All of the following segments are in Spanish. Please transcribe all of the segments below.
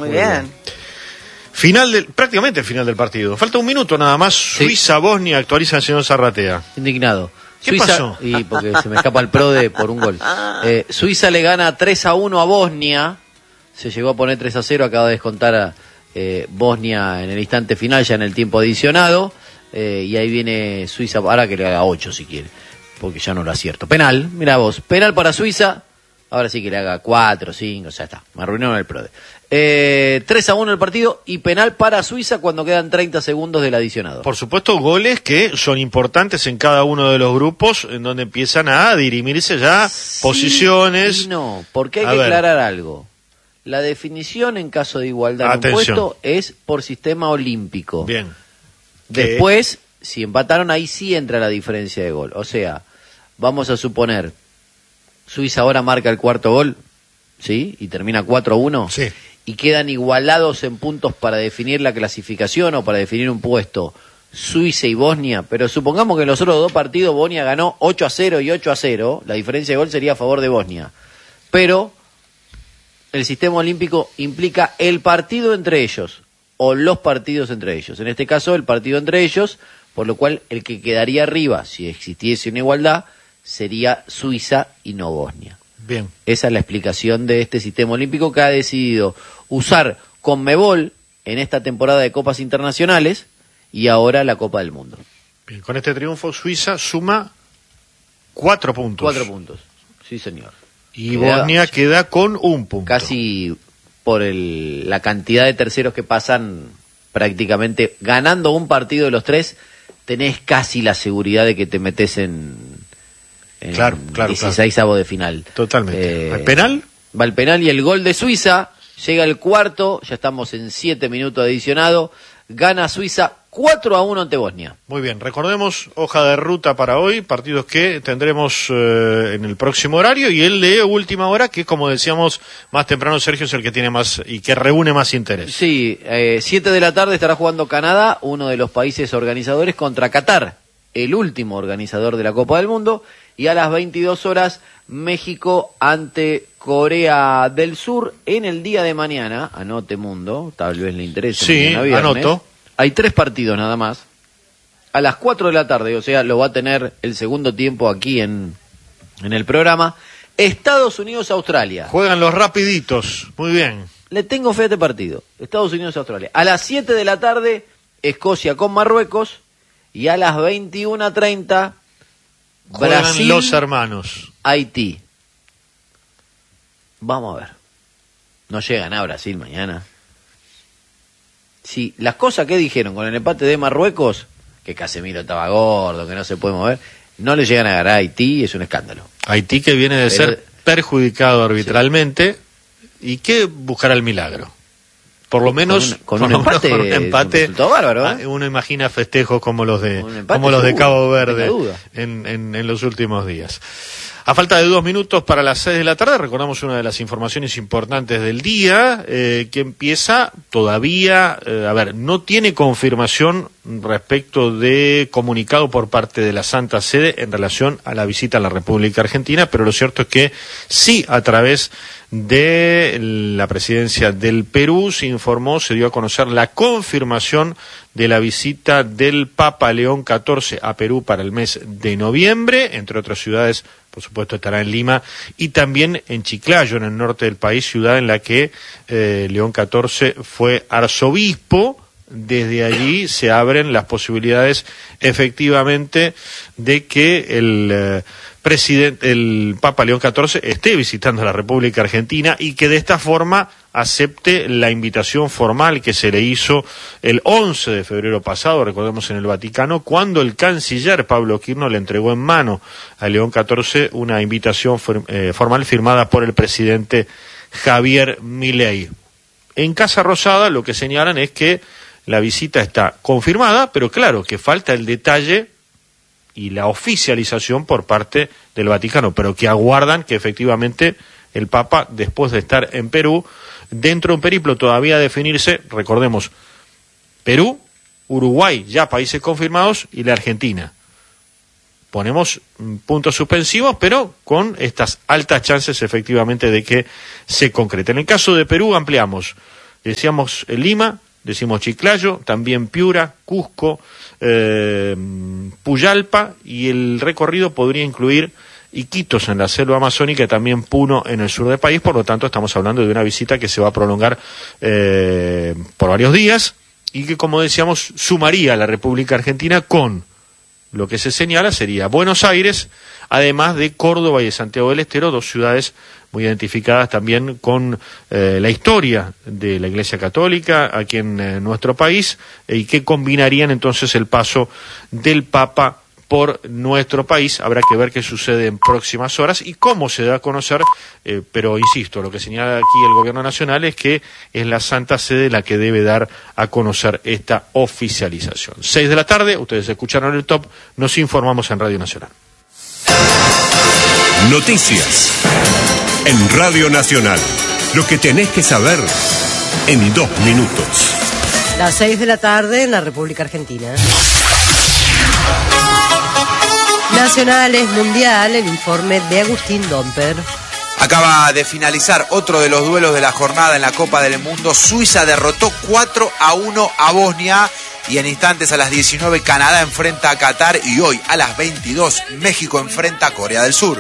Muy bien. Prácticamente el final del partido. Falta un minuto nada más. Sí. Suiza-Bosnia, actualiza el señor Zarratea. Indignado. ¿Qué Suiza, pasó? Y porque se me escapa el PRODE por un gol. Suiza le gana 3-1 a Bosnia. Se llegó a poner 3-0, acaba de descontar a Bosnia en el instante final, ya en el tiempo adicionado. Y ahí viene Suiza, ahora que le haga 8 si quiere, porque ya no lo acierto. Penal, mira vos, penal para Suiza. Ahora sí que le haga 4, 5, ya está. Me arruinaron el PRODE. 3-1 el partido y penal para Suiza cuando quedan 30 segundos del adicionado. Por supuesto, goles que son importantes en cada uno de los grupos, en donde empiezan a dirimirse ya posiciones. Y no, porque hay que aclarar algo. La definición en caso de igualdad en un puesto es por sistema olímpico. Bien. Después, si empataron, ahí sí entra la diferencia de gol. O sea, vamos a suponer, Suiza ahora marca el cuarto gol, ¿sí? Y termina 4-1. Sí. Y quedan igualados en puntos para definir la clasificación o para definir un puesto Suiza y Bosnia, pero supongamos que en los otros dos partidos Bosnia ganó 8-0 y 8-0, la diferencia de gol sería a favor de Bosnia. Pero el sistema olímpico implica el partido entre ellos, o los partidos entre ellos. En este caso, el partido entre ellos, por lo cual el que quedaría arriba, si existiese una igualdad, sería Suiza y no Bosnia. Bien. Esa es la explicación de este sistema olímpico que ha decidido usar Conmebol en esta temporada de Copas Internacionales y ahora la Copa del Mundo. Bien, con este triunfo Suiza suma 4 puntos. 4 puntos, sí señor. Y Bosnia queda con 1 punto. Casi por la cantidad de terceros que pasan, prácticamente ganando un partido de los 3, tenés casi la seguridad de que te metes en claro, 16avos de final. Totalmente. ¿El penal? Va el penal y el gol de Suiza, llega el cuarto, ya estamos en 7 minutos adicionado, gana Suiza 4-1 ante Bosnia. Muy bien, recordemos hoja de ruta para hoy, partidos que tendremos en el próximo horario, y el de última hora, que como decíamos más temprano, Sergio, es el que tiene más y que reúne más interés. Sí, 7 de la tarde estará jugando Canadá, uno de los países organizadores, contra Qatar, el último organizador de la Copa del Mundo, y a las 22 horas México ante Corea del Sur en el día de mañana. Anote, Mundo, tal vez le interese. Sí, anoto. Hay 3 partidos nada más. A las 4 de la tarde, o sea, lo va a tener el segundo tiempo aquí en el programa. Estados Unidos-Australia. Juegan los rapiditos, muy bien. Le tengo fe a este partido. Estados Unidos-Australia. A las 7 de la tarde, Escocia con Marruecos. Y a las 21:30, juegan Brasil, los hermanos. Haití. Vamos a ver. No llegan a Brasil mañana. Si las cosas que dijeron con el empate de Marruecos, que Casemiro estaba gordo, que no se puede mover, no le llegan a ganar a Haití, es un escándalo. Haití que viene de ser perjudicado arbitralmente, sí, y que buscará el milagro. Por lo menos con un empate, un empate bárbaro, uno imagina festejos como los de Cabo Verde en los últimos días. A falta de 2 minutos para las 6 de la tarde, recordamos una de las informaciones importantes del día, que empieza todavía, no tiene confirmación respecto de comunicado por parte de la Santa Sede en relación a la visita a la República Argentina, pero lo cierto es que sí, a través de la presidencia del Perú se dio a conocer la confirmación de la visita del Papa León XIV a Perú para el mes de noviembre, entre otras ciudades, por supuesto estará en Lima, y también en Chiclayo, en el norte del país, ciudad en la que León XIV fue arzobispo. Desde allí se abren las posibilidades efectivamente de que el Papa León XIV esté visitando la República Argentina y que de esta forma acepte la invitación formal que se le hizo el 11 de febrero pasado, recordemos, en el Vaticano, cuando el canciller Pablo Quirno le entregó en mano a León XIV una invitación formal firmada por el presidente Javier Milei. En Casa Rosada lo que señalan es que la visita está confirmada, pero claro, que falta el detalle y la oficialización por parte del Vaticano, pero que aguardan que efectivamente el Papa, después de estar en Perú, dentro de un periplo todavía a definirse, recordemos, Perú, Uruguay, ya países confirmados, y la Argentina. Ponemos puntos suspensivos, pero con estas altas chances efectivamente de que se concrete. En el caso de Perú ampliamos Decíamos Lima, decimos Chiclayo, también Piura, Cusco, Puyalpa, y el recorrido podría incluir Iquitos en la selva amazónica y también Puno en el sur del país. Por lo tanto, estamos hablando de una visita que se va a prolongar por varios días y que, como decíamos, sumaría a la República Argentina con lo que se señala sería Buenos Aires, además de Córdoba y de Santiago del Estero, dos ciudades muy identificadas también con la historia de la Iglesia Católica aquí en nuestro país, y que combinarían entonces el paso del Papa por nuestro país. Habrá que ver qué sucede en próximas horas y cómo se da a conocer, pero insisto, lo que señala aquí el Gobierno Nacional es que es la Santa Sede la que debe dar a conocer esta oficialización. 6 de la tarde, ustedes escucharon el Top, nos informamos en Radio Nacional. Noticias en Radio Nacional. Lo que tenés que saber en 2 minutos. Las 6 de la tarde en la República Argentina. Nacionales Mundial, el informe de Agustín Domper. Acaba de finalizar otro de los duelos de la jornada en la Copa del Mundo. Suiza derrotó 4-1 a Bosnia. Y en instantes, a las 19, Canadá enfrenta a Qatar. Y hoy, a las 22, México enfrenta a Corea del Sur.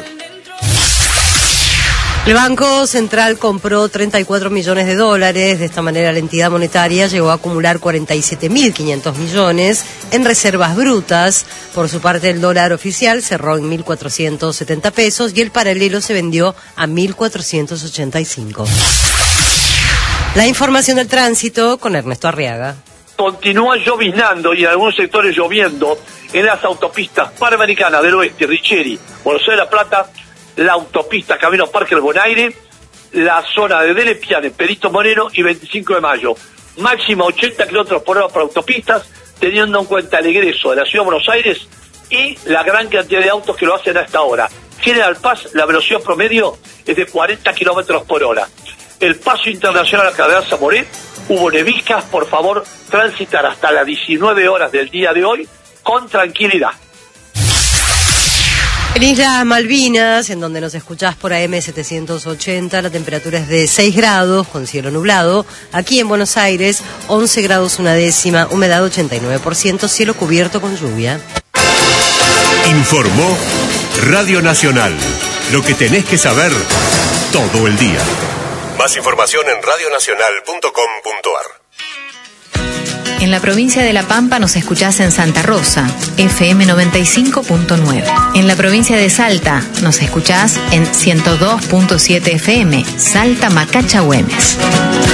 El Banco Central compró $34 millones. De esta manera, la entidad monetaria llegó a acumular 47.500 millones en reservas brutas. Por su parte, el dólar oficial cerró en 1.470 pesos y el paralelo se vendió a 1.485. La información del tránsito con Ernesto Arriaga. Continúa lloviznando y en algunos sectores lloviendo en las autopistas Panamericanas del Oeste, Richeri, Buenos Aires, La Plata, la autopista Camino Parque del Bonaire, la zona de Delepiane, Perito Moreno y 25 de Mayo. Máxima 80 kilómetros por hora por autopistas, teniendo en cuenta el egreso de la Ciudad de Buenos Aires y la gran cantidad de autos que lo hacen a esta hora. General Paz, la velocidad promedio es de 40 kilómetros por hora. El paso internacional a Cardenal Zamoré, hubo neviscas, por favor, transitar hasta las 19 horas del día de hoy con tranquilidad. En Islas Malvinas, en donde nos escuchás por AM 780, la temperatura es de 6 grados, con cielo nublado. Aquí en Buenos Aires, 11 grados 1/10, humedad 89%, cielo cubierto con lluvia. Informó Radio Nacional. Lo que tenés que saber todo el día. Más información en radionacional.com.ar. En la provincia de La Pampa nos escuchás en Santa Rosa, FM 95.9. En la provincia de Salta nos escuchás en 102.7 FM, Salta Macacha Güemes.